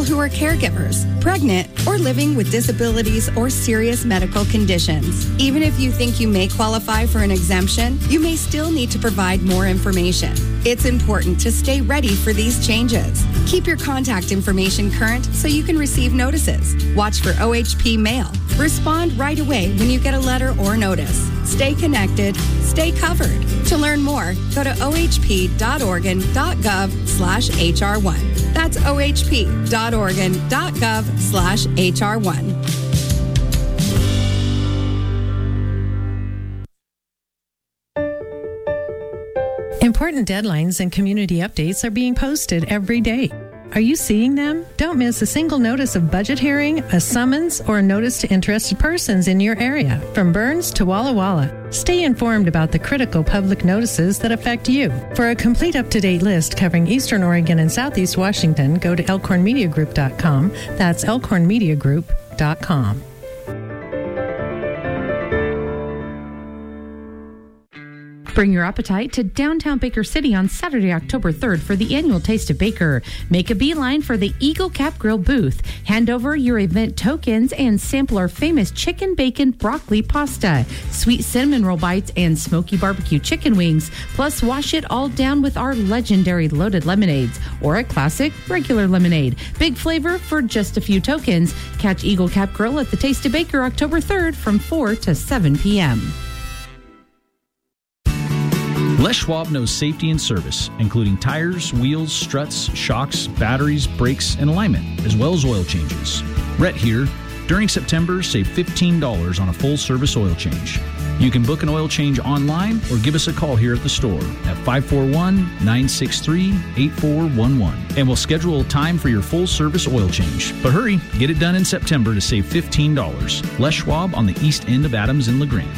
who are caregivers, pregnant, or living with disabilities or serious medical conditions. Even if you think you may qualify for an exemption, you may still need to provide more information. It's important to stay ready for these changes. Keep your contact information current so you can receive notices. Watch for OHP mail. Respond right away when you get a letter or notice. Stay connected. Stay covered. To learn more, go to ohp.oregon.gov/HR1. That's ohp.oregon.gov/HR1. Important deadlines and community updates are being posted every day. Are you seeing them? Don't miss a single notice of budget hearing, a summons, or a notice to interested persons in your area, from Burns to Walla Walla. Stay informed about the critical public notices that affect you. For a complete up-to-date list covering Eastern Oregon and Southeast Washington, go to elkhornmediagroup.com. That's elkhornmediagroup.com. Bring your appetite to downtown Baker City on Saturday, October 3rd for the annual Taste of Baker. Make a beeline for the Eagle Cap Grill booth. Hand over your event tokens and sample our famous chicken bacon broccoli pasta, sweet cinnamon roll bites, and smoky barbecue chicken wings. Plus, wash it all down with our legendary loaded lemonades or a classic regular lemonade. Big flavor for just a few tokens. Catch Eagle Cap Grill at the Taste of Baker October 3rd from 4 to 7 p.m. Les Schwab knows safety and service, including tires, wheels, struts, shocks, batteries, brakes, and alignment, as well as oil changes. Rhett here. During September, save $15 on a full-service oil change. You can book an oil change online or give us a call here at the store at 541-963-8411. And we'll schedule a time for your full-service oil change. But hurry, get it done in September to save $15. Les Schwab on the east end of Adams in LeGrand.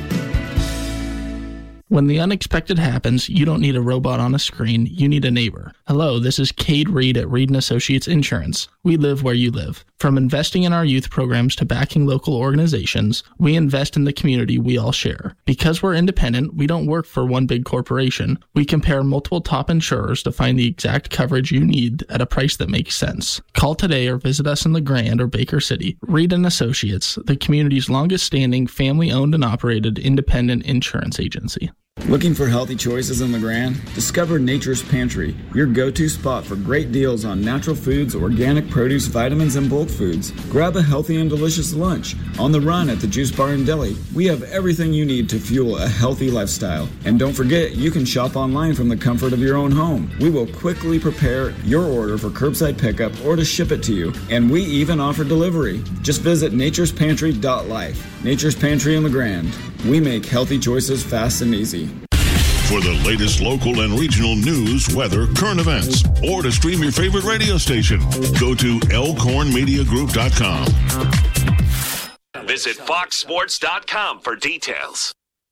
When the unexpected happens, you don't need a robot on a screen, you need a neighbor. Hello, this is Cade Reed at Reed & Associates Insurance. We live where you live. From investing in our youth programs to backing local organizations, we invest in the community we all share. Because we're independent, we don't work for one big corporation. We compare multiple top insurers to find the exact coverage you need at a price that makes sense. Call today or visit us in LeGrand or Baker City. Reed & Associates, the community's longest-standing, family-owned and operated independent insurance agency. Looking for healthy choices in LeGrand? Discover Nature's Pantry, your go-to spot for great deals on natural foods, organic produce, vitamins, and bulk foods. Grab a healthy and delicious lunch. On the run at the Juice Bar and Deli, we have everything you need to fuel a healthy lifestyle. And don't forget, you can shop online from the comfort of your own home. We will quickly prepare your order for curbside pickup or to ship it to you. And we even offer delivery. Just visit naturespantry.life. Nature's Pantry in LeGrand. We make healthy choices fast and easy. For the latest local and regional news, weather, current events, or to stream your favorite radio station, go to elkhornmediagroup.com. Visit foxsports.com for details.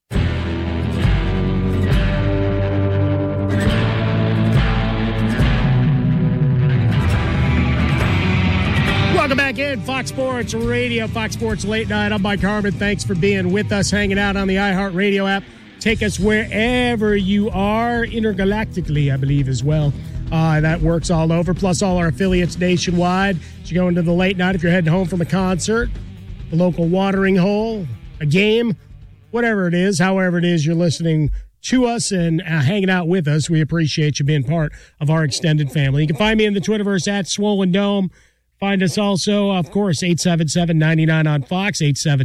Welcome back in Fox Sports Radio, Fox Sports Late Night. I'm Mike Harmon. Thanks for being with us, hanging out on the iHeartRadio app. Take us wherever you are, intergalactically, I believe, as well. That works all over, plus all our affiliates nationwide. As you go into the late night, if you're heading home from a concert, a local watering hole, a game, whatever it is, however it is you're listening to us and hanging out with us, we appreciate you being part of our extended family. You can find me in the Twitterverse at Swollen Dome. Find us also, of course, 877-99 on Fox,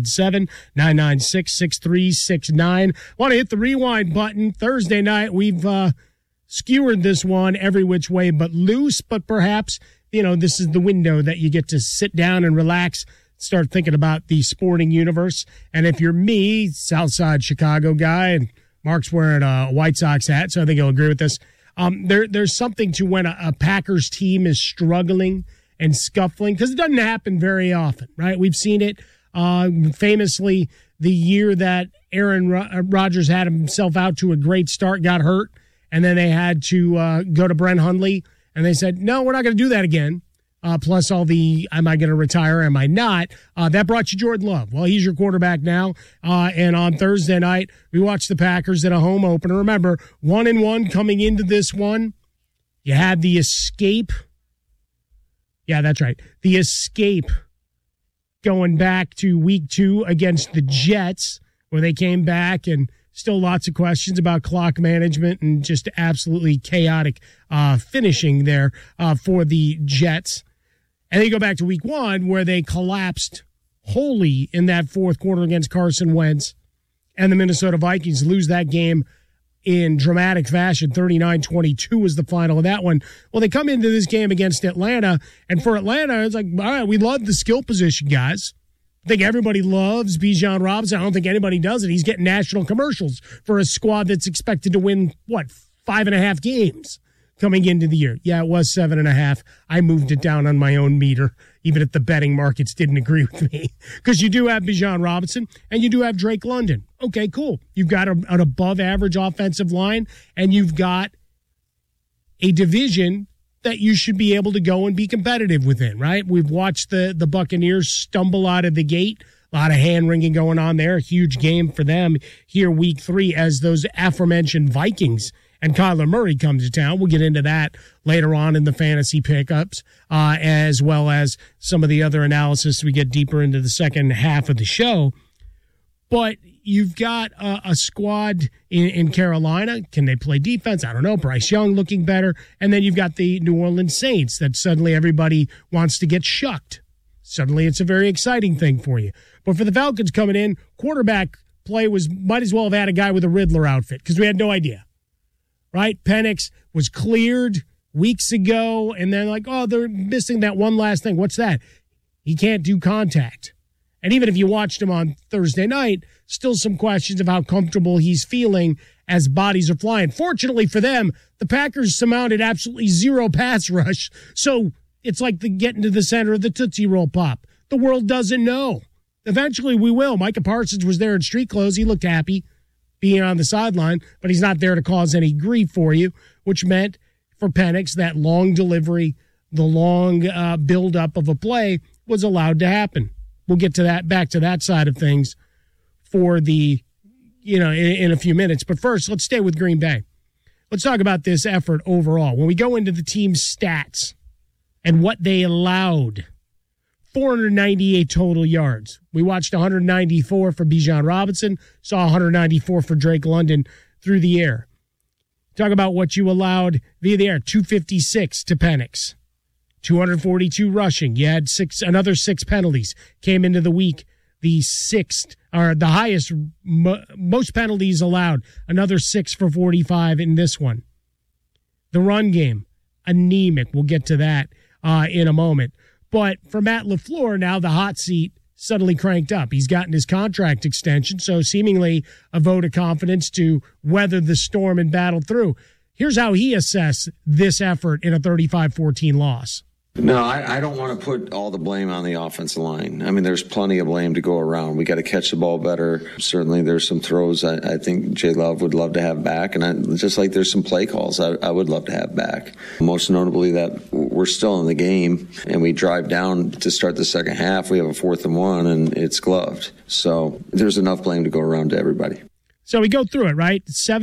877-996-6369. Want to hit the rewind button. Thursday night, we've skewered this one every which way but loose, but perhaps, this is the window that you get to sit down and relax, start thinking about the sporting universe. And if you're me, Southside Chicago guy, and Mark's wearing a White Sox hat, so I think he'll agree with this, there's something to when a Packers team is struggling and scuffling, because it doesn't happen very often, right? We've seen it famously the year that Aaron Rodgers had himself out to a great start, got hurt, and then they had to go to Brent Hundley, and they said, no, we're not going to do that again. Plus all the, am I going to retire, am I not? That brought you Jordan Love. Well, he's your quarterback now. And on Thursday night, we watched the Packers at a home opener. Remember, 1-1 coming into this one. You had the escape. Yeah, that's right. The escape going back to week 2 against the Jets, where they came back and still lots of questions about clock management and just absolutely chaotic finishing there for the Jets. And then you go back to week 1, where they collapsed wholly in that fourth quarter against Carson Wentz, and the Minnesota Vikings lose that game in dramatic fashion. 39-22 was the final of that one. Well, they come into this game against Atlanta, and for Atlanta, it's like, all right, we love the skill position guys. I think everybody loves Bijan Robinson. I don't think anybody does it. He's getting national commercials for a squad that's expected to win, 5.5 games coming into the year. Yeah, it was 7.5. I moved it down on my own meter, even if the betting markets didn't agree with me. Because you do have Bijan Robinson, and you do have Drake London. Okay, cool. You've got an above-average offensive line, and you've got a division that you should be able to go and be competitive within, right? We've watched the Buccaneers stumble out of the gate. A lot of hand-wringing going on there. A huge game for them here week 3 as those aforementioned Vikings and Kyler Murray come to town. We'll get into that later on in the fantasy pickups, as well as some of the other analysis we get deeper into the second half of the show. But you've got a squad in Carolina. Can they play defense? I don't know. Bryce Young looking better. And then you've got the New Orleans Saints that suddenly everybody wants to get shucked. Suddenly it's a very exciting thing for you. But for the Falcons coming in, quarterback play might as well have had a guy with a Riddler outfit because we had no idea. Right? Penix was cleared weeks ago, and then they're missing that one last thing. What's that? He can't do contact. And even if you watched him on Thursday night, still some questions of how comfortable he's feeling as bodies are flying. Fortunately for them, the Packers surmounted absolutely zero pass rush, so it's like getting to the center of the Tootsie Roll Pop. The world doesn't know. Eventually we will. Micah Parsons was there in street clothes. He looked happy being on the sideline, but he's not there to cause any grief for you, which meant for Penix that long delivery, the long build-up of a play was allowed to happen. We'll get to that, back to that side of things for the, in a few minutes. But first, let's stay with Green Bay. Let's talk about this effort overall. When we go into the team's stats and what they allowed, 498 total yards. We watched 194 for Bijan Robinson, saw 194 for Drake London through the air. Talk about what you allowed via the air. 256 to Penix. 242 rushing. You had another 6 penalties. Came into the week the highest, most penalties allowed. Another 6 for 45 in this one. The run game, anemic. We'll get to that in a moment. But for Matt LaFleur, now the hot seat suddenly cranked up. He's gotten his contract extension, so seemingly a vote of confidence to weather the storm and battle through. Here's how he assessed this effort in a 35-14 loss. No, I don't want to put all the blame on the offensive line. I mean, there's plenty of blame to go around. We got to catch the ball better. Certainly there's some throws I think J. Love would love to have back. And just like there's some play calls I would love to have back. Most notably that we're still in the game and we drive down to start the second half. We have a 4th and 1 and it's gloved. So there's enough blame to go around to everybody. So we go through it, right?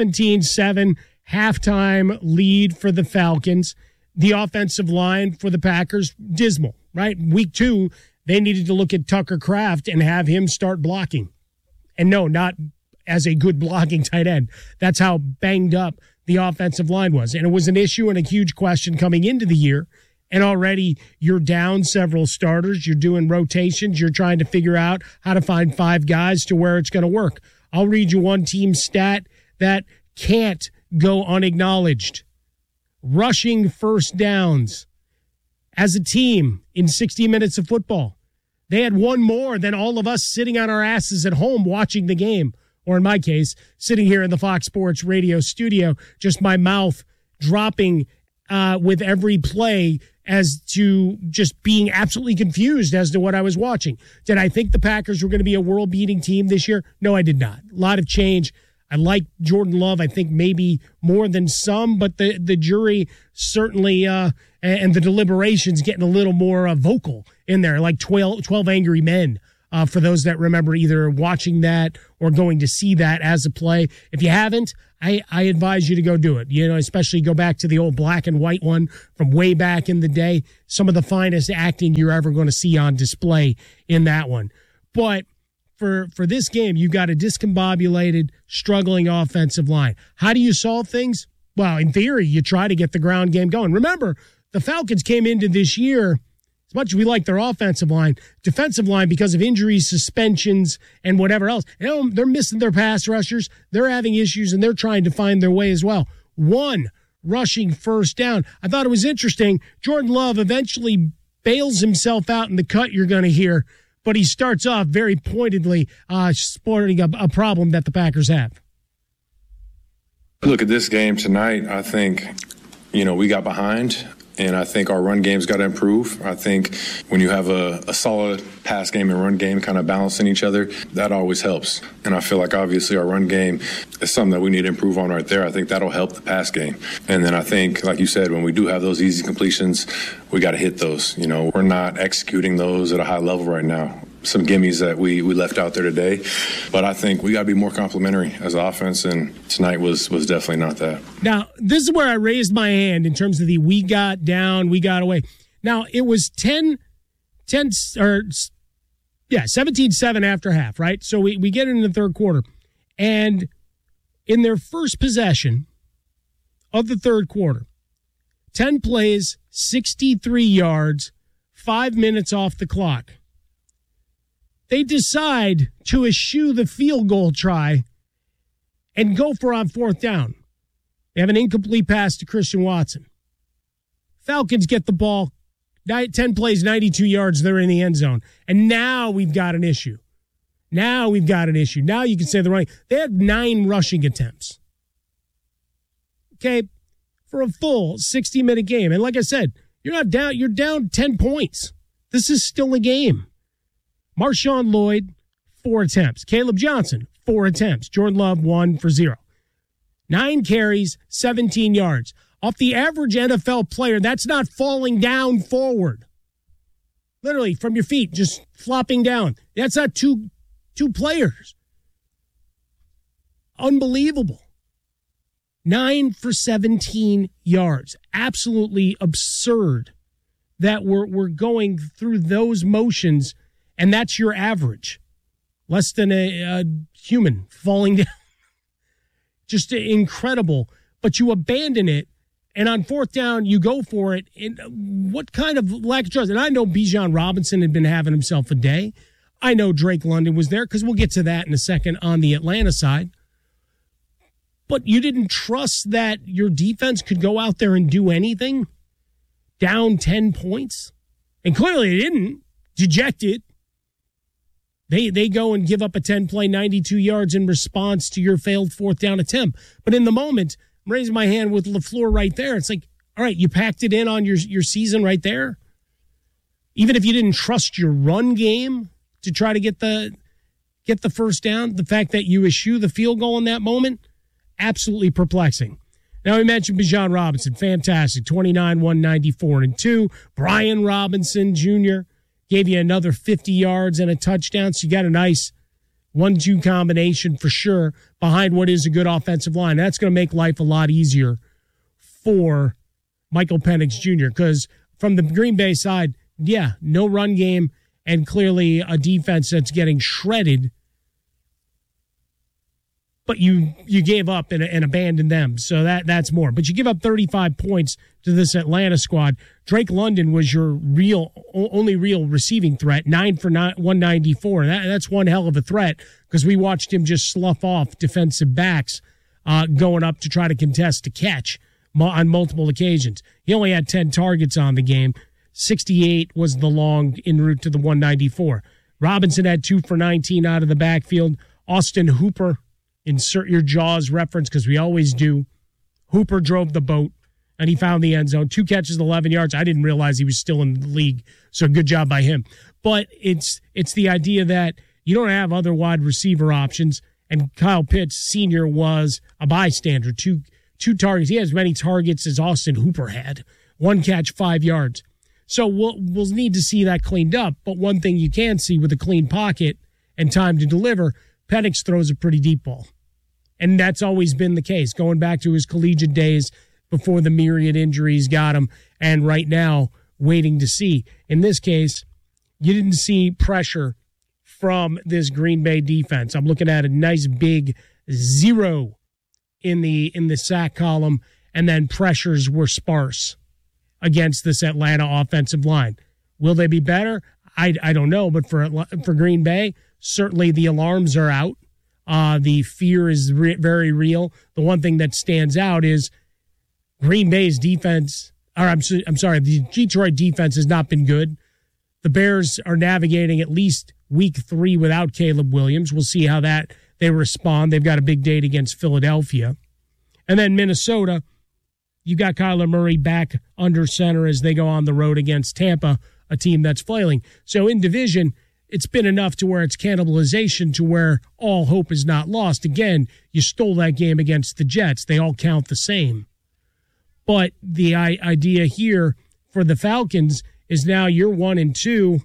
17-7 halftime lead for the Falcons. The offensive line for the Packers, dismal, right? Week 2, they needed to look at Tucker Kraft and have him start blocking. And no, not as a good blocking tight end. That's how banged up the offensive line was. And it was an issue and a huge question coming into the year. And already you're down several starters. You're doing rotations. You're trying to figure out how to find 5 guys to where it's going to work. I'll read you one team stat that can't go unacknowledged. Rushing first downs as a team in 60 minutes of football. They had one more than all of us sitting on our asses at home watching the game. Or in my case, sitting here in the Fox Sports radio studio, just my mouth dropping with every play as to just being absolutely confused as to what I was watching. Did I think the Packers were going to be a world-beating team this year? No, I did not. A lot of change. I like Jordan Love, I think maybe more than some, but the jury certainly and the deliberations getting a little more vocal in there, like 12 angry men For those that remember either watching that or going to see that as a play. If you haven't, I advise you to go do it. Especially go back to the old black and white one from way back in the day. Some of the finest acting you're ever going to see on display in that one. But for this game, you've got a discombobulated, struggling offensive line. How do you solve things? Well, in theory, you try to get the ground game going. Remember, the Falcons came into this year, as much as we like their offensive line, defensive line, because of injuries, suspensions, and whatever else, they're missing their pass rushers. They're having issues, and they're trying to find their way as well. One rushing first down. I thought it was interesting. Jordan Love eventually bails himself out in the cut you're going to hear, but he starts off very pointedly sporting a problem that the Packers have. Look at this game tonight. I think, we got behind. And I think our run game's got to improve. I think when you have a solid pass game and run game kind of balancing each other, that always helps. And I feel like obviously our run game is something that we need to improve on right there. I think that'll help the pass game. And then I think, like you said, when we do have those easy completions, we got to hit those. We're not executing those at a high level right now. Some gimmies that we left out there today. But I think we got to be more complimentary as an offense, and tonight was definitely not that. Now, this is where I raised my hand in terms of the we got down, we got away. Now, it was 17-7 after half, right? So we get into the third quarter. And in their first possession of the third quarter, 10 plays, 63 yards, 5 minutes off the clock. They decide to eschew the field goal try and go for on fourth down. They have an incomplete pass to Christian Watson. Falcons get the ball, 10 plays, 92 yards, they're in the end zone. And now we've got an issue. Now you can say the running. They had 9 rushing attempts. Okay, for a full 60-minute game. And like I said, you're down 10 points. This is still a game. Marshawn Lloyd, 4 attempts. Caleb Johnson, 4 attempts. Jordan Love, 1 for 0. 9 carries, 17 yards. Off the average NFL player, that's not falling down forward. Literally, from your feet, just flopping down. That's not two players. Unbelievable. 9 for 17 yards. Absolutely absurd that we're going through those motions. And that's your average. Less than a human falling down. Just incredible. But you abandon it, and on fourth down, you go for it. And what kind of lack of trust? And I know Bijan Robinson had been having himself a day. I know Drake London was there, because we'll get to that in a second on the Atlanta side. But you didn't trust that your defense could go out there and do anything? Down 10 points? And clearly they didn't. Dejected. They go and give up a 10-play, 92 yards in response to your failed fourth down attempt. But in the moment, I'm raising my hand with LaFleur right there. It's like, all right, you packed it in on your season right there. Even if you didn't trust your run game to try to get the first down, the fact that you eschew the field goal in that moment, absolutely perplexing. Now, we mentioned Bijan Robinson, fantastic, 29, 194, and 2. Brian Robinson Jr., gave you another 50 yards and a touchdown. So you got a nice 1-2 combination for sure behind what is a good offensive line. That's going to make life a lot easier for Michael Penix Jr. because from the Green Bay side, no run game and clearly a defense that's getting shredded. But you gave up and abandoned them, so that's more. But you give up 35 points to this Atlanta squad. Drake London was your only real receiving threat, 9 for 194. That's one hell of a threat because we watched him just slough off defensive backs going up to try to contest a catch on multiple occasions. He only had 10 targets on the game. 68 was the long en route to the 194. Robinson had 2 for 19 out of the backfield. Austin Hooper, insert your Jaws reference because we always do. Hooper drove the boat, and he found the end zone. 2 catches, 11 yards. I didn't realize he was still in the league, so good job by him. But it's the idea that you don't have other wide receiver options, and Kyle Pitts Sr. was a bystander. Two targets. He had as many targets as Austin Hooper had. 1 catch, 5 yards. So we'll need to see that cleaned up. But one thing you can see with a clean pocket and time to deliver, Penix throws a pretty deep ball. And that's always been the case, going back to his collegiate days before the myriad injuries got him, and right now waiting to see. In this case, you didn't see pressure from this Green Bay defense. I'm looking at a nice big 0 in the sack column, and then pressures were sparse against this Atlanta offensive line. Will they be better? I don't know, but for Green Bay, certainly the alarms are out. The fear is very real. The one thing that stands out is Green Bay's defense, the Detroit defense has not been good. The Bears are navigating at least week 3 without Caleb Williams. We'll see how they respond. They've got a big date against Philadelphia. And then Minnesota, you got Kyler Murray back under center as they go on the road against Tampa, a team that's flailing. So in division, it's been enough to where it's cannibalization to where all hope is not lost. Again, you stole that game against the Jets. They all count the same. But the idea here for the Falcons is now you're 1-2,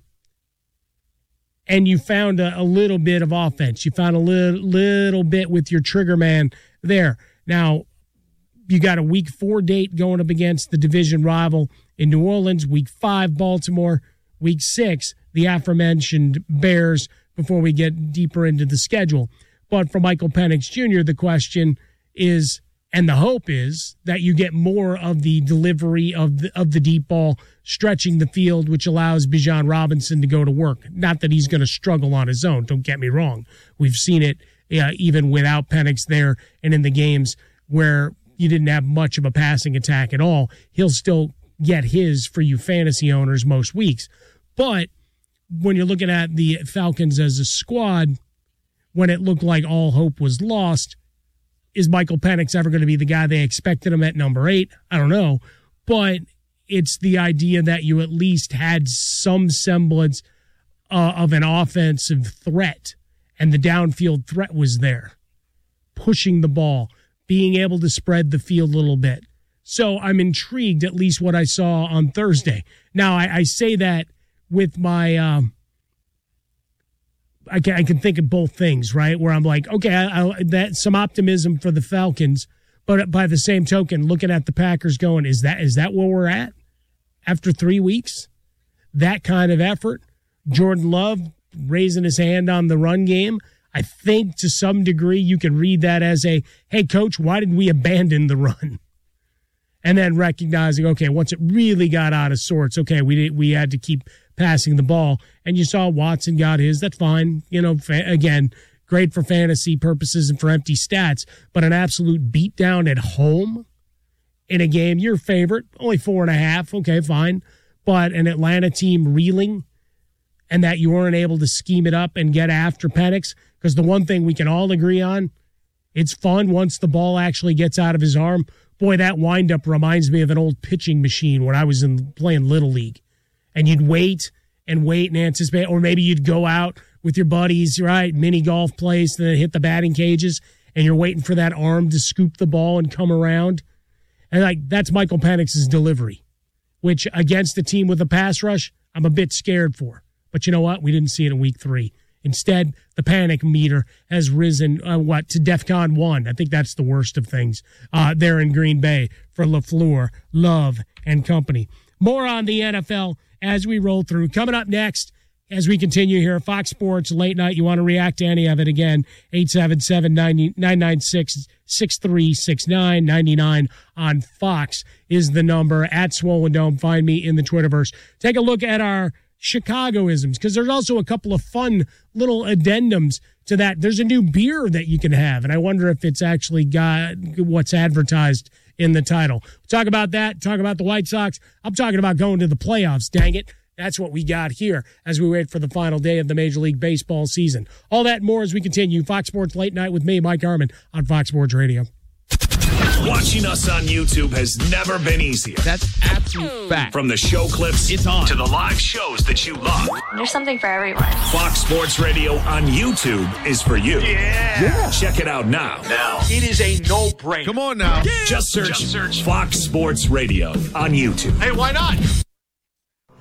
and you found a little bit of offense. You found a little bit with your trigger man there. Now, you got a week 4 date going up against the division rival in New Orleans, week 5 Baltimore, week 6 the aforementioned Bears before we get deeper into the schedule. But for Michael Penix Jr., the question is, and the hope is, that you get more of the delivery of the deep ball, stretching the field, which allows Bijan Robinson to go to work. Not that he's going to struggle on his own, don't get me wrong. We've seen it even without Penix there and in the games where you didn't have much of a passing attack at all. He'll still get his for you fantasy owners most weeks. But when you're looking at the Falcons as a squad, when it looked like all hope was lost, is Michael Penix ever going to be the guy they expected him at number 8? I don't know. But it's the idea that you at least had some semblance of an offensive threat, and the downfield threat was there. Pushing the ball, being able to spread the field a little bit. So I'm intrigued, at least what I saw on Thursday. Now, I say that with my I can think of both things, right? Where I'm like, okay, that's some optimism for the Falcons, but by the same token, looking at the Packers going, is that where we're at after 3 weeks? That kind of effort? Jordan Love raising his hand on the run game. I think to some degree you can read that as a, hey, coach, why did we abandon the run? And then recognizing, okay, once it really got out of sorts, okay, we had to keep passing the ball. And you saw Watson got his. That's fine. Again, great for fantasy purposes and for empty stats. But an absolute beatdown at home in a game, your favorite, only 4.5. Okay, fine. But an Atlanta team reeling, and that you weren't able to scheme it up and get after Penix. Because the one thing we can all agree on, it's fun once the ball actually gets out of his arm. Boy, that windup reminds me of an old pitching machine when I was playing Little League. And you'd wait and anticipate, or maybe you'd go out with your buddies, right, mini golf place, and then hit the batting cages, and you're waiting for that arm to scoop the ball and come around. And that's Michael Penix's delivery, which against a team with a pass rush, I'm a bit scared for. But you know what? We didn't see it in week 3. Instead, the panic meter has risen, to DEFCON 1. I think that's the worst of things there in Green Bay for LaFleur, Love, and company. More on the NFL as we roll through. Coming up next, as we continue here, Fox Sports Late Night. You want to react to any of it, again, 877-996-6369. 99 on Fox is the number. At Swollen Dome, find me in the Twitterverse. Take a look at our Chicagoisms, because there's also a couple of fun little addendums to that. There's a new beer that you can have, and I wonder if it's actually got what's advertised in the title. Talk about that, talk about the White Sox. I'm talking about going to the playoffs, dang it. That's what we got here as we wait for the final day of the Major League Baseball season. All that and more as we continue. Fox Sports Late Night with me, Mike Harmon, on Fox Sports Radio. Watching us on YouTube has never been easier. That's absolute fact. From the show clips it's on to the live shows that you love. There's something for everyone. Fox Sports Radio on YouTube is for you. Yeah. Check it out now. It is a no-brainer. Come on now. Just search Fox Sports Radio on YouTube. Hey, why not?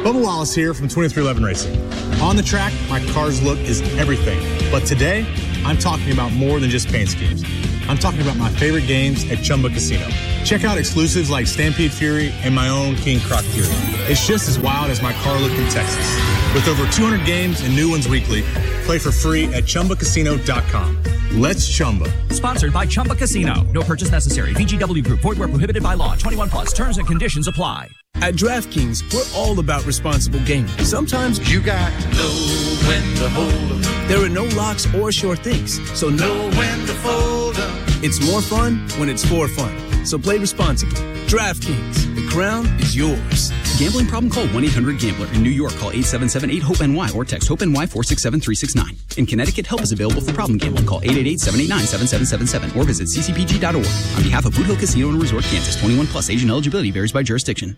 Bubba Wallace here from 2311 Racing. On the track, my car's look is everything. But today, I'm talking about more than just paint schemes. I'm talking about my favorite games at Chumba Casino. Check out exclusives like Stampede Fury and my own King Croc Fury. It's just as wild as my car look in Texas. With over 200 games and new ones weekly, play for free at ChumbaCasino.com. Let's Chumba. Sponsored by Chumba Casino. No purchase necessary. VGW Group. Void where prohibited by law. 21 plus. Terms and conditions apply. At DraftKings, we're all about responsible gaming. Sometimes you got to know when to hold 'em. There are no locks or sure things, so know when to fold 'em. It's more fun when it's for fun. So play responsibly. DraftKings, the crown is yours. Gambling problem? Call 1-800-GAMBLER. In New York, call 877-8-HOPE-NY or text HOPE-NY 467-369. In Connecticut, help is available for problem gambling. Call 888-789-7777 or visit ccpg.org. On behalf of Boot Hill Casino and Resort, Kansas, 21 plus. Age and eligibility varies by jurisdiction.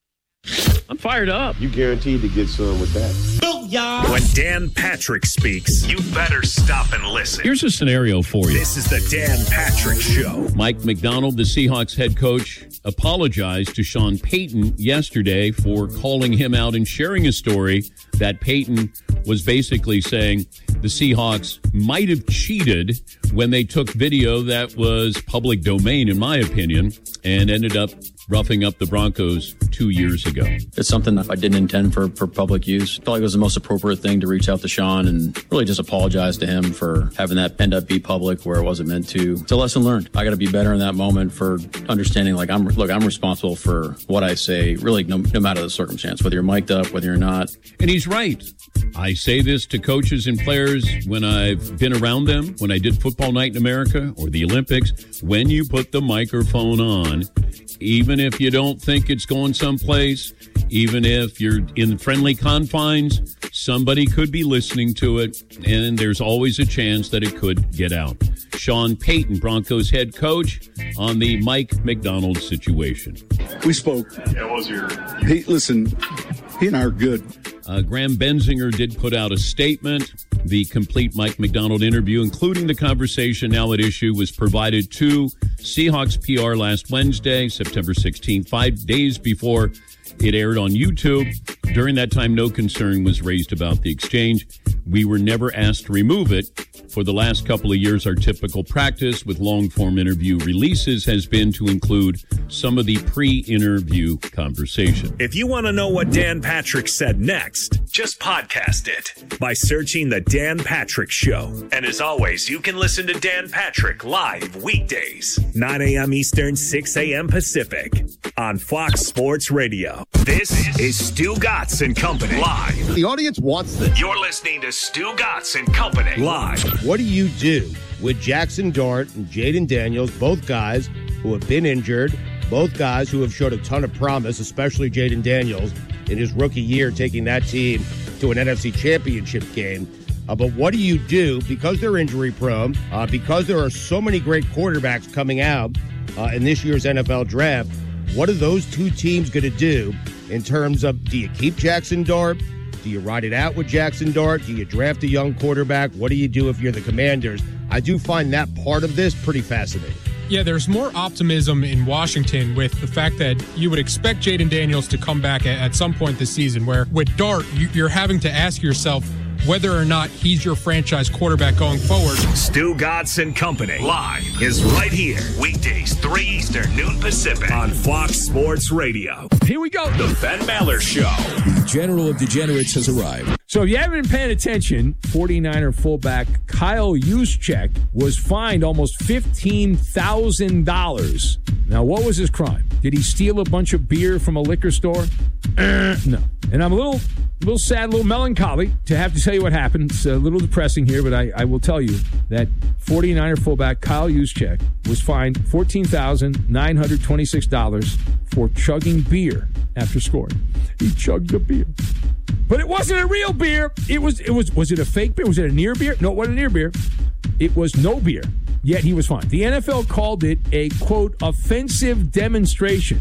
I'm fired up. You guaranteed to get some with that. Booyah! When Dan Patrick speaks, you better stop and listen. Here's a scenario for you. This is the Dan Patrick Show. Mike Macdonald, the Seahawks head coach, apologized to Sean Payton yesterday for calling him out and sharing a story that Payton was basically saying the Seahawks might have cheated when they took video that was public domain, in my opinion, and ended up roughing up the Broncos 2 years ago. It's something that I didn't intend for public use. I felt like it was the most appropriate thing to reach out to Sean and really just apologize to him for having that end up be public where it wasn't meant to. It's a lesson learned. I got to be better in that moment for understanding, like, I'm responsible for what I say, really no matter the circumstance, whether you're mic'd up, whether you're not. And he's right. I say this to coaches and players when I've been around them, when I did Football Night in America or the Olympics. When you put the microphone on, even if you don't think it's going someplace, even if you're in friendly confines, somebody could be listening to it, and there's always a chance that it could get out. Sean Payton, Broncos head coach, on the Mike Macdonald situation. We spoke. Yeah, what was your... Listen, he and I are good. Graham Benzinger did put out a statement. The complete Mike Macdonald interview, including the conversation now at issue, was provided to Seahawks PR last Wednesday, September 16th, 5 days before it aired on YouTube. During that time, no concern was raised about the exchange. We were never asked to remove it. For the last couple of years, our typical practice with long-form interview releases has been to include some of the pre-interview conversation. If you want to know what Dan Patrick said next, just podcast it by searching The Dan Patrick Show. And as always, you can listen to Dan Patrick live weekdays, 9 a.m. Eastern, 6 a.m. Pacific on Fox Sports Radio. This is Stu Gatz and Company live. The audience wants this. You're listening to Stu Gatz and Company live. What do you do with Jackson Dart and Jaden Daniels, both guys who have been injured, both guys who have showed a ton of promise, especially Jaden Daniels in his rookie year, taking that team to an NFC championship game? But what do you do because they're injury prone, because there are so many great quarterbacks coming out in this year's NFL draft? What are those two teams going to do in terms of, do you keep Jackson Dart? Do you ride it out with Jackson Dart? Do you draft a young quarterback? What do you do if you're the Commanders? I do find that part of this pretty fascinating. Yeah, there's more optimism in Washington with the fact that you would expect Jaden Daniels to come back at some point this season, where with Dart, you're having to ask yourself whether or not he's your franchise quarterback going forward. Stu Gatz and Company live is right here, weekdays 3 Eastern, noon Pacific on Fox Sports Radio. Here we go. The Ben Maller Show. The General of Degenerates has arrived. So if you haven't been paying attention, 49er fullback Kyle Juszczyk was fined almost $15,000. Now, what was his crime? Did he steal a bunch of beer from a liquor store? No. And I'm a little sad, a little melancholy to have to tell you what happened. It's a little depressing here, but I will tell you that 49er fullback Kyle Juszczyk was fined $14,926 for chugging beer after scoring. He chugged the beer. But it wasn't a real beer. Was it a fake beer? Was it a near beer? No, it wasn't a near beer. It was no beer. Yet he was fined. The NFL called it a, quote, offensive demonstration.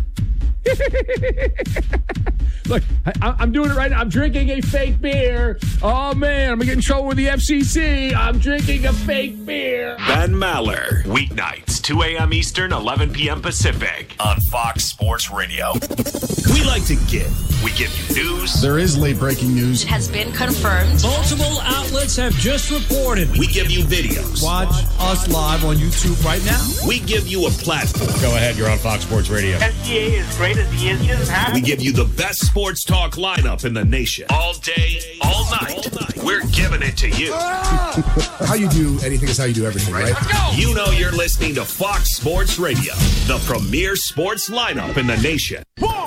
Look, I'm doing it right now. I'm drinking a fake beer. Oh, man, I'm going to get in trouble with the FCC. I'm drinking a fake beer. Ben Maller, weeknights 2 a.m. Eastern, 11 p.m. Pacific on Fox Sports Radio. We like to give. We give you news. There is late breaking news. It has been confirmed. Multiple outlets have just reported. We give you videos. Watch us live on YouTube right now. We give you a platform. Go ahead, you're on Fox Sports Radio. SGA is great as he is. He doesn't have We give you the best sports talk lineup in the nation. All day, all night. We're giving it to you. How you do anything is how you do everything, right? Let's go. You know you're listening to Fox Sports Radio, the premier sports lineup in the nation.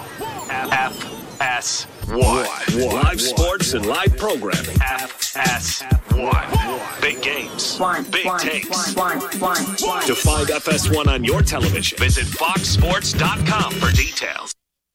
FS1. Live sports and live programming. FS1. Big games. Big takes. To find FS1 on your television, visit foxsports.com for details.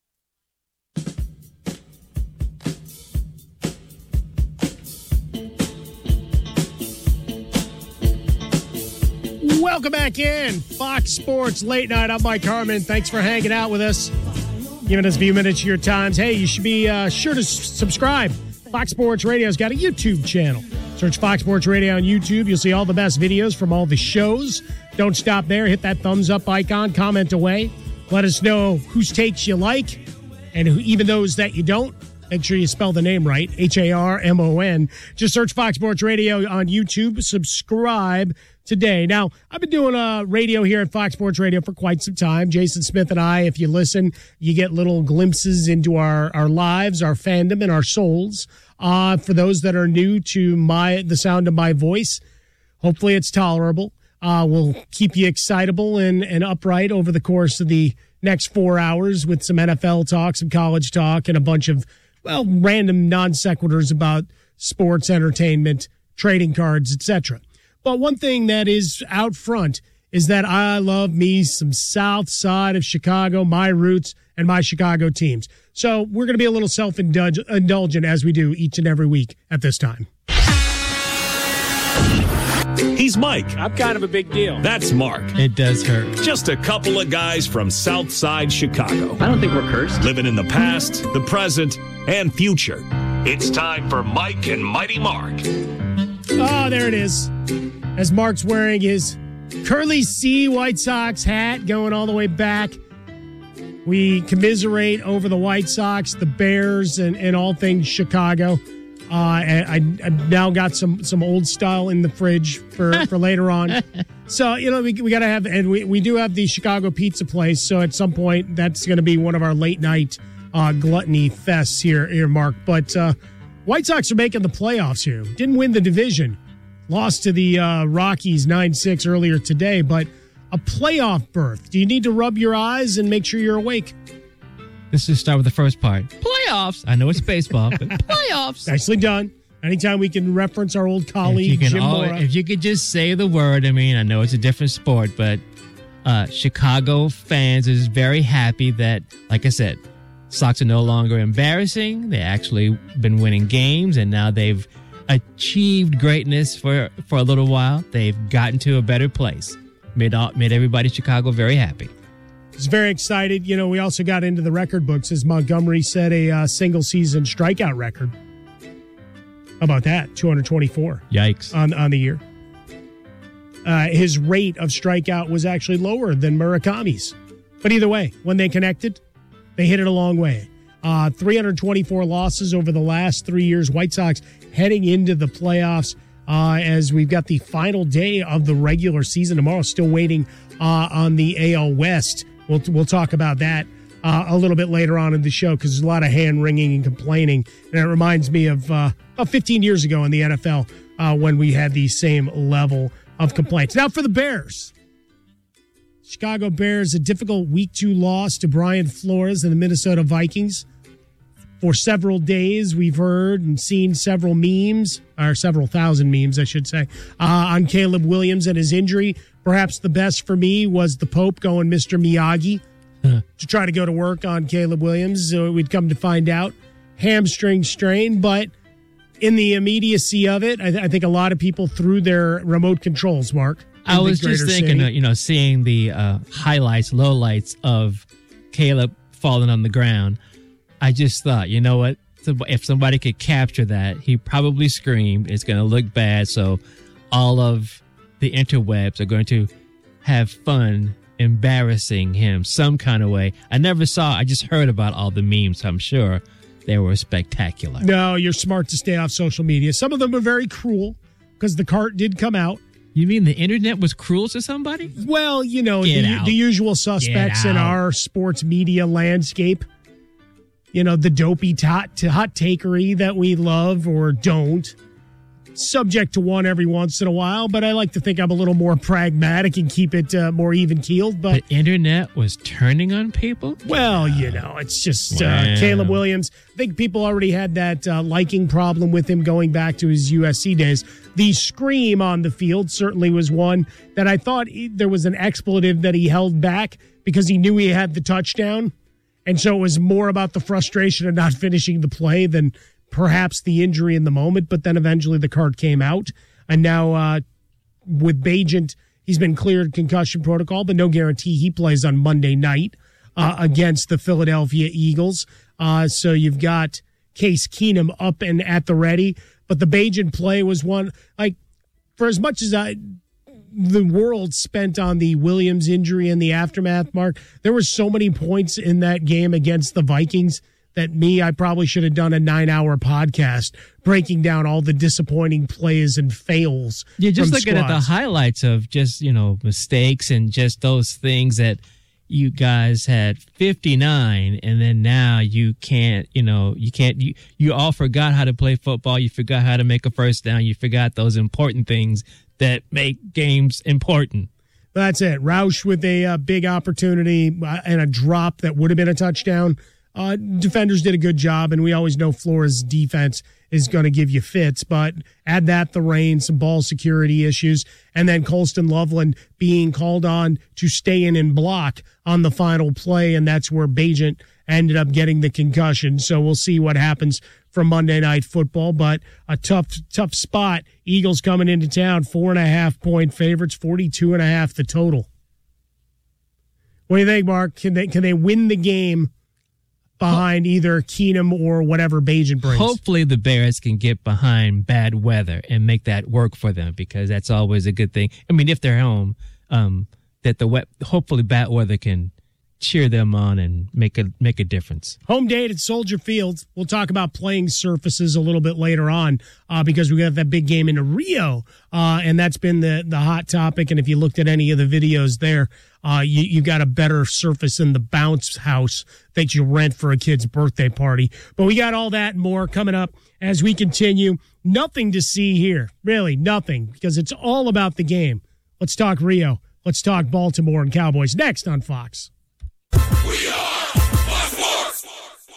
Welcome back in. Fox Sports Late Night. I'm Mike Harmon. Thanks for hanging out with us. Giving us a few minutes of your times. Hey, you should be sure to subscribe. Fox Sports Radio's got a YouTube channel. Search Fox Sports Radio on YouTube. You'll see all the best videos from all the shows. Don't stop there. Hit that thumbs up icon. Comment away. Let us know whose takes you like and even those that you don't. Make sure you spell the name right. Harmon. Just search Fox Sports Radio on YouTube. Subscribe today. Now, I've been doing radio here at Fox Sports Radio for quite some time. Jason Smith and I, if you listen, you get little glimpses into our lives, our fandom, and our souls. For those that are new to the sound of my voice, hopefully it's tolerable. We'll keep you excitable and upright over the course of the next 4 hours with some NFL talk, some college talk, and a bunch of, random non sequiturs about sports, entertainment, trading cards, etc. But one thing that is out front is that I love me some South Side of Chicago, my roots, and my Chicago teams. So we're going to be a little self-indulgent as we do each and every week at this time. He's Mike. I'm kind of a big deal. That's Mark. It does hurt. Just a couple of guys from Southside Chicago. I don't think we're cursed. Living in the past, the present, and future. It's time for Mike and Mighty Mark. Oh, there it is. As Mark's wearing his Curly C White Sox hat going all the way back. We commiserate over the White Sox, the Bears, and all things Chicago. I've now got some old style in the fridge for later on. So, we got to have, and we do have the Chicago pizza place. So at some point, that's going to be one of our late night gluttony fests here, Mark. But White Sox are making the playoffs here. Didn't win the division. Lost to the Rockies 9-6 earlier today, but a playoff berth. Do you need to rub your eyes and make sure you're awake? Let's just start with the first part. Playoffs. I know it's baseball, but playoffs. Nicely done. Anytime we can reference our old colleague, Jim Mora. If you could just say the word, I know it's a different sport, but Chicago fans is very happy that, like I said, Sox are no longer embarrassing. They actually been winning games, and now they've achieved greatness for a little while. They've gotten to a better place. Made everybody in Chicago very happy. He's very excited. We also got into the record books as Montgomery set a single-season strikeout record. How about that? 224. Yikes. On the year. His rate of strikeout was actually lower than Murakami's. But either way, when they connected, they hit it a long way. 324 losses over the last 3 years. White Sox heading into the playoffs as we've got the final day of the regular season tomorrow. Still waiting on the AL West. We'll talk about that a little bit later on in the show because there's a lot of hand-wringing and complaining. And it reminds me of about 15 years ago in the NFL when we had the same level of complaints. Now for the Bears. Chicago Bears, a difficult Week 2 loss to Brian Flores and the Minnesota Vikings. For several days, we've heard and seen several memes, or several thousand memes, I should say, on Caleb Williams and his injury. Perhaps the best for me was the Pope going Mr. Miyagi to try to go to work on Caleb Williams. So we'd come to find out hamstring strain, but in the immediacy of it, I think a lot of people threw their remote controls, Mark. I was just thinking, seeing the highlights, lowlights of Caleb falling on the ground. I just thought, you know what? If somebody could capture that, he probably screamed. It's going to look bad. So all of the interwebs are going to have fun embarrassing him some kind of way. I just heard about all the memes. I'm sure they were spectacular. No, you're smart to stay off social media. Some of them are very cruel because the cart did come out. You mean the internet was cruel to somebody? Well, you know, the usual suspects in our sports media landscape. You know, the dopey hot takery that we love or don't. Subject to one every once in a while, but I like to think I'm a little more pragmatic and keep it more even-keeled. But the internet was turning on people? Well, you know, it's just Caleb Williams. I think people already had that liking problem with him going back to his USC days. The scream on the field certainly was one that I thought there was an expletive that he held back because he knew he had the touchdown. And so it was more about the frustration of not finishing the play than perhaps the injury in the moment. But then eventually the card came out. And now with Bagent, he's been cleared concussion protocol, but no guarantee he plays on Monday night against the Philadelphia Eagles. So you've got Case Keenum up and at the ready. But the Bagent play was one, like, for as much as the world spent on the Williams injury and the aftermath, Mark, there were so many points in that game against the Vikings that I probably should have done a 9-hour podcast breaking down all the disappointing plays and fails. You're just looking at the highlights of just, mistakes and just those things that you guys had 59, and then now you all forgot how to play football. You forgot how to make a first down. You forgot those important things that make games important. That's it. Roush with a big opportunity and a drop that would have been a touchdown. Defenders did a good job, and we always know Flores' defense is going to give you fits, but add that the rain, some ball security issues, and then Colston Loveland being called on to stay in and block on the final play, and that's where Bagent ended up getting the concussion. So we'll see what happens for Monday Night Football, but a tough spot. Eagles coming into town, 4.5-point favorites, 42.5 the total. What do you think, Mark? Can they win the game behind either Keenum or whatever Bagent brings? Hopefully the Bears can get behind bad weather and make that work for them, because that's always a good thing. I mean, if they're home, hopefully bad weather can cheer them on and make a difference. Home date at Soldier Field. We'll talk about playing surfaces a little bit later on because we got that big game in Rio, and that's been the hot topic. And if you looked at any of the videos there, you got a better surface in the bounce house that you rent for a kid's birthday party. But we got all that and more coming up as we continue. Nothing to see here, really nothing, because it's all about the game. Let's talk Rio. Let's talk Baltimore and Cowboys next on Fox. We are Fox Sports.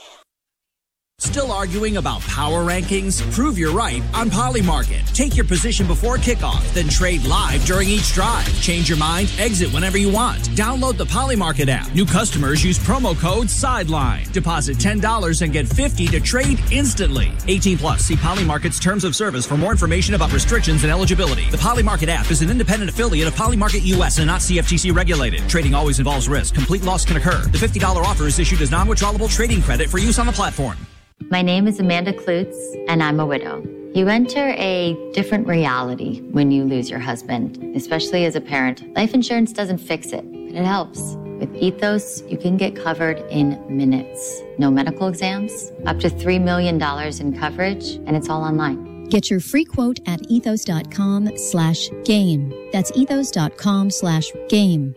Still arguing about power rankings? Prove you're right on Polymarket. Take your position before kickoff, then trade live during each drive. Change your mind, exit whenever you want. Download the Polymarket app. New customers use promo code SIDELINE. Deposit $10 and get $50 to trade instantly. 18+. See Polymarket's terms of service for more information about restrictions and eligibility. The Polymarket app is an independent affiliate of Polymarket US and not CFTC regulated. Trading always involves risk. Complete loss can occur. The $50 offer is issued as non-withdrawable trading credit for use on the platform. My name is Amanda Klutz, and I'm a widow. You enter a different reality when you lose your husband, especially as a parent. Life insurance doesn't fix it, but it helps. With Ethos, you can get covered in minutes. No medical exams, up to $3 million in coverage, and it's all online. Get your free quote at ethos.com/game. That's ethos.com/game.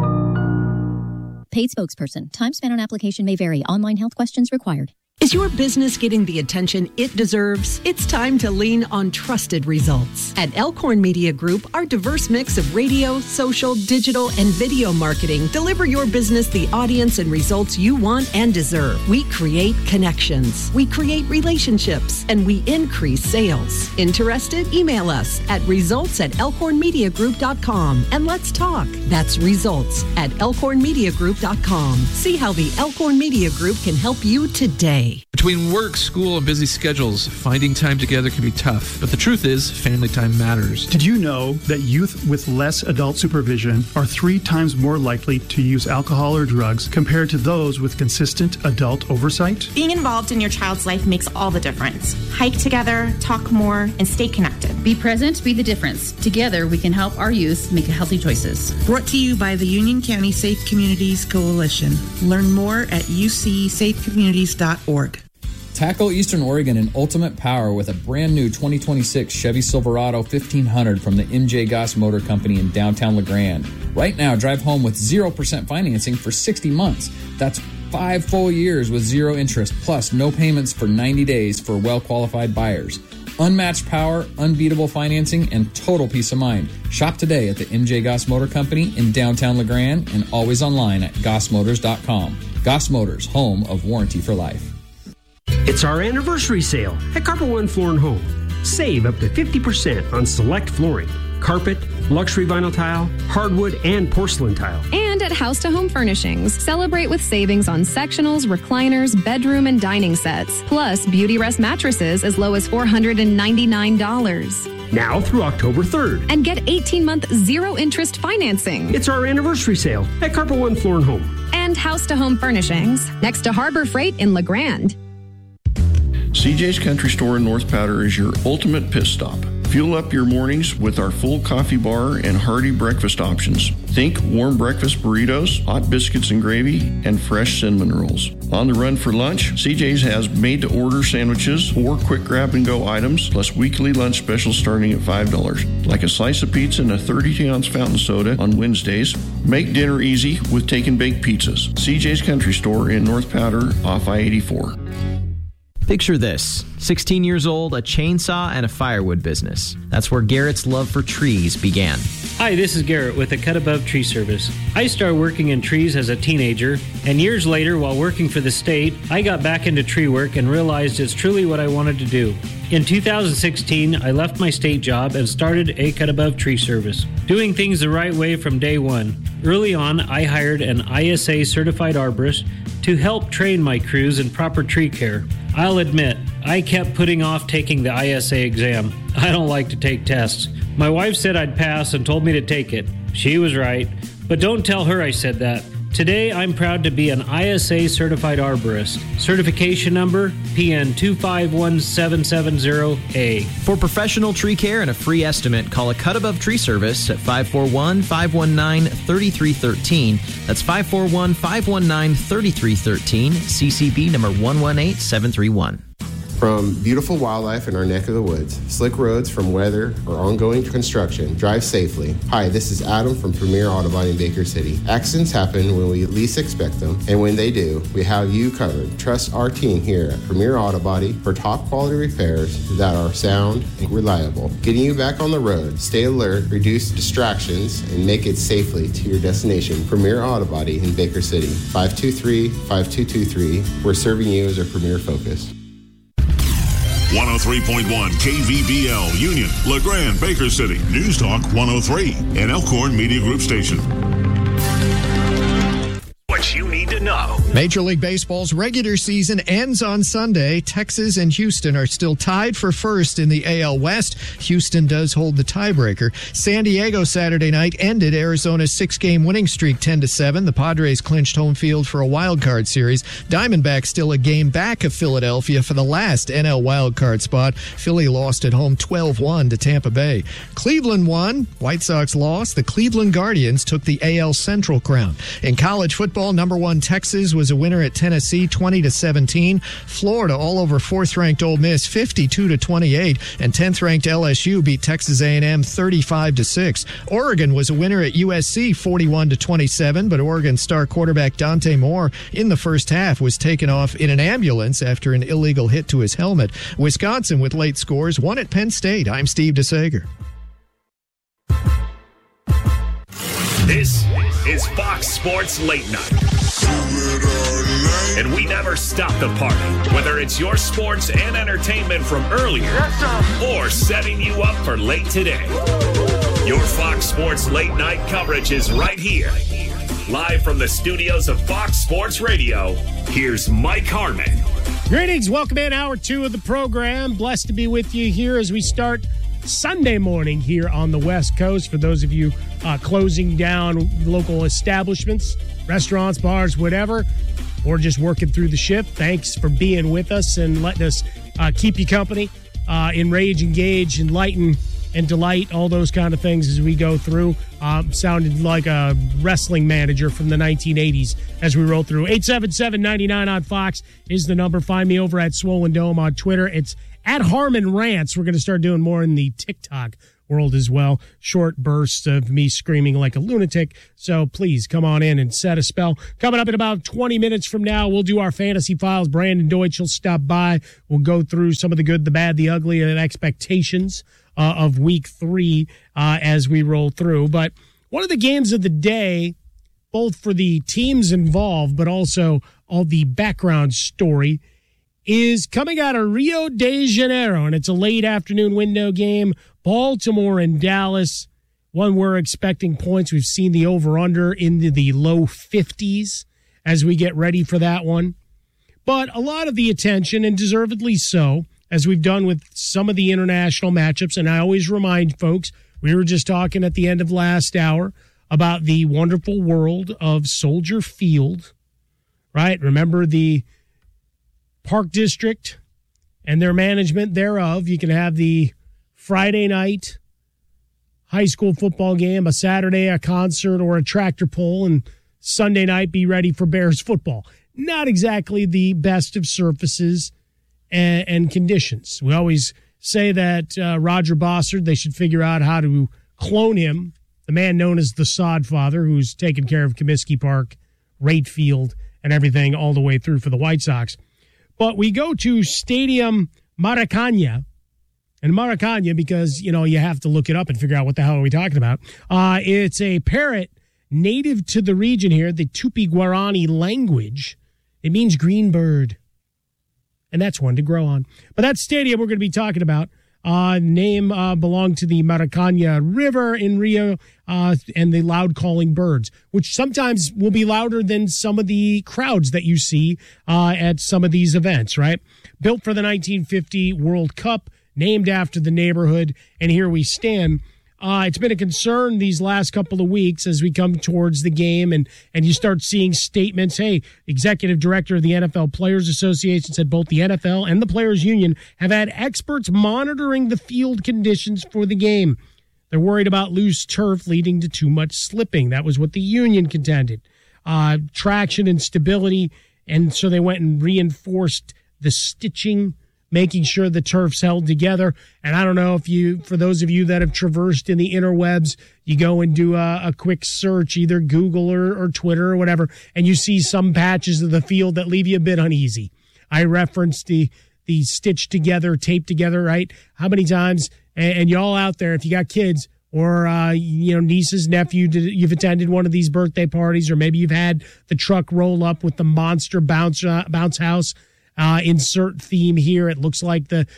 Paid spokesperson. Time spent on application may vary. Online health questions required. Is your business getting the attention it deserves? It's time to lean on trusted results. At Elkhorn Media Group, our diverse mix of radio, social, digital, and video marketing deliver your business the audience and results you want and deserve. We create connections, we create relationships, and we increase sales. Interested? Email us at results@elkhornmediagroup.com and let's talk. That's results@elkhornmediagroup.com. See how the Elkhorn Media Group can help you today. Between work, school, and busy schedules, finding time together can be tough. But the truth is, family time matters. Did you know that youth with less adult supervision are 3 times more likely to use alcohol or drugs compared to those with consistent adult oversight? Being involved in your child's life makes all the difference. Hike together, talk more, and stay connected. Be present, be the difference. Together, we can help our youth make healthy choices. Brought to you by the Union County Safe Communities Coalition. Learn more at ucsafecommunities.org. Tackle Eastern Oregon in ultimate power with a brand new 2026 Chevy Silverado 1500 from the MJ Goss Motor Company in downtown LeGrand. Right now, drive home with 0% financing for 60 months. That's 5 full years with 0 interest, plus no payments for 90 days for well-qualified buyers. Unmatched power, unbeatable financing, and total peace of mind. Shop today at the MJ Goss Motor Company in downtown LeGrand and always online at gossmotors.com. Goss Motors, home of warranty for life. It's our anniversary sale at Carpet One Floor & Home. Save up to 50% on select flooring, carpet, luxury vinyl tile, hardwood, and porcelain tile. And at House to Home Furnishings, celebrate with savings on sectionals, recliners, bedroom, and dining sets, plus Beauty Rest mattresses as low as $499. Now through October 3rd. And get 18-month zero-interest financing. It's our anniversary sale at Carpet One Floor & Home. And House to Home Furnishings, next to Harbor Freight in LeGrand. CJ's Country Store in North Powder is your ultimate pit stop. Fuel up your mornings with our full coffee bar and hearty breakfast options. Think warm breakfast burritos, hot biscuits and gravy, and fresh cinnamon rolls. On the run for lunch, CJ's has made-to-order sandwiches or quick grab-and-go items, plus weekly lunch specials starting at $5, like a slice of pizza and a 32-ounce fountain soda on Wednesdays. Make dinner easy with take-and-bake pizzas. CJ's Country Store in North Powder off I-84. Picture this, 16 years old, a chainsaw, and a firewood business. That's where Garrett's love for trees began. Hi, this is Garrett with the Cut Above Tree Service. I started working in trees as a teenager, and years later, while working for the state, I got back into tree work and realized it's truly what I wanted to do. In 2016, I left my state job and started a Cut Above Tree Service, doing things the right way from day one. Early on, I hired an ISA certified arborist to help train my crews in proper tree care. I'll admit, I kept putting off taking the ISA exam. I don't like to take tests. My wife said I'd pass and told me to take it. She was right, but don't tell her I said that. Today, I'm proud to be an ISA certified arborist. Certification number PN 251770A. For professional tree care and a free estimate, call a Cut Above Tree Service at 541-519-3313. That's 541-519-3313. CCB number 118731. From beautiful wildlife in our neck of the woods, slick roads from weather or ongoing construction, drive safely. Hi, this is Adam from Premier Auto Body in Baker City. Accidents happen when we least expect them, and when they do, we have you covered. Trust our team here at Premier Auto Body for top quality repairs that are sound and reliable. Getting you back on the road, stay alert, reduce distractions, and make it safely to your destination. Premier Auto Body in Baker City, 523-5223. We're serving you as our premier focus. 103.1 KVBL, Union, LeGrand, Baker City, News Talk 103, an Elkhorn Media Group station. What you need to know. Major League Baseball's regular season ends on Sunday. Texas and Houston are still tied for first in the AL West. Houston does hold the tiebreaker. San Diego Saturday night ended Arizona's 6-game winning streak 10-7. The Padres clinched home field for a wild card series. Diamondbacks still a game back of Philadelphia for the last NL wild card spot. Philly lost at home 12-1 to Tampa Bay. Cleveland won. White Sox lost. The Cleveland Guardians took the AL Central crown. In college football, number 1 Texas was a winner at Tennessee 20-17. Florida all over 4th-ranked Ole Miss 52-28, and 10th-ranked LSU beat Texas A&M 35-6. Oregon was a winner at USC 41-27, but Oregon star quarterback Dante Moore in the first half was taken off in an ambulance after an illegal hit to his helmet. Wisconsin with late scores won at Penn State. I'm Steve DeSager. This is Fox Sports Late Night. And we never stop the party, whether it's your sports and entertainment from earlier or setting you up for late today. Your Fox Sports Late Night coverage is right here. Live from the studios of Fox Sports Radio, here's Mike Harmon. Greetings. Welcome in hour 2 of the program. Blessed to be with you here as we start Sunday morning here on the West Coast. For those of you closing down local establishments, restaurants, bars, whatever, or just working through the shift, thanks for being with us and letting us keep you company, enrage, engage, enlighten, and delight, all those kind of things as we go through. Sounded like a wrestling manager from the 1980s as we roll through. 877-99 on Fox is the number. Find me over at Swollen Dome on Twitter. It's at Harmon Rants. We're going to start doing more in the TikTok world as well. Short bursts of me screaming like a lunatic. So please come on in and set a spell. Coming up in about 20 minutes from now, we'll do our Fantasy Files. Brandon Deutsch will stop by. We'll go through some of the good, the bad, the ugly, and expectations of week 3 as we roll through. But one of the games of the day, both for the teams involved, but also all the background story, is coming out of Rio de Janeiro, and it's a late afternoon window game. Baltimore and Dallas, one we're expecting points. We've seen the over-under into the low 50s as we get ready for that one. But a lot of the attention, and deservedly so, as we've done with some of the international matchups, and I always remind folks, we were just talking at the end of last hour about the wonderful world of Soldier Field, right? Remember the Park District and their management thereof. You can have the Friday night high school football game, a Saturday, a concert, or a tractor pull, and Sunday night be ready for Bears football. Not exactly the best of surfaces and conditions. We always say that Roger Bossard, they should figure out how to clone him, the man known as the Sod Father, who's taken care of Comiskey Park, Rate Field, and everything all the way through for the White Sox. But we go to Stadium Maracana, and Maracana, because, you know, you have to look it up and figure out what the hell are we talking about. It's a parrot native to the region here, the Tupi-Guarani language. It means green bird. And that's one to grow on. But that stadium we're going to be talking about, name belonged to the Maracana River in Rio and the loud-calling birds, which sometimes will be louder than some of the crowds that you see at some of these events, right? Built for the 1950 World Cup, named after the neighborhood, and here we stand. It's been a concern these last couple of weeks as we come towards the game and you start seeing statements. Hey, executive director of the NFL Players Association said both the NFL and the Players Union have had experts monitoring the field conditions for the game. They're worried about loose turf leading to too much slipping. That was what the union contended. Traction and stability, and so they went and reinforced the stitching, making sure the turf's held together. And I don't know if you, for those of you that have traversed in the interwebs, you go and do a quick search, either Google or Twitter or whatever, and you see some patches of the field that leave you a bit uneasy. I referenced the stitched together, taped together, right? How many times, and y'all out there, if you got kids or, nieces, nephew, you've attended one of these birthday parties, or maybe you've had the truck roll up with the monster bounce house. Insert theme here. It looks like the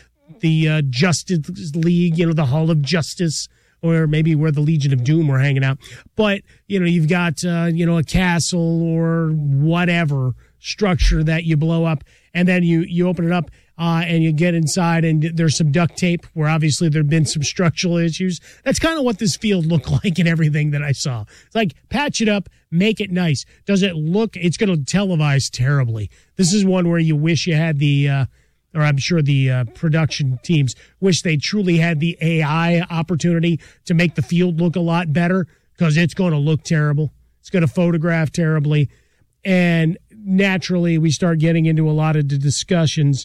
Justice League, the Hall of Justice, or maybe where the Legion of Doom were hanging out. But, you've got, a castle or whatever structure that you blow up, and then you open it up and you get inside, and there's some duct tape where obviously there have been some structural issues. That's kind of what this field looked like in everything that I saw. It's like, patch it up, make it nice. Does it look, it's going to televise terribly. This is one where you wish you had or I'm sure the production teams wish they truly had the AI opportunity to make the field look a lot better, because it's going to look terrible. It's going to photograph terribly. And naturally, we start getting into a lot of the discussions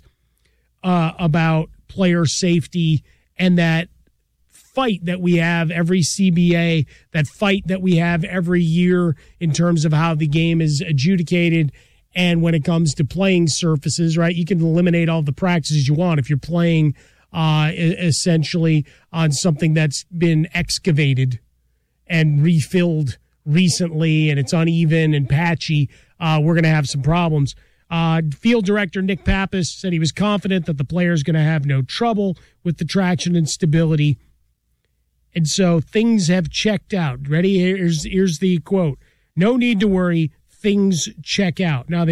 about player safety and that fight that we have every CBA, that fight that we have every year in terms of how the game is adjudicated. And when it comes to playing surfaces, right, you can eliminate all the practices you want if you're playing essentially on something that's been excavated and refilled recently and it's uneven and patchy. We're going to have some problems. Field director Nick Pappas said he was confident that the player's going to have no trouble with the traction and stability. And so things have checked out. Ready? Here's the quote. No need to worry. Things check out. Now,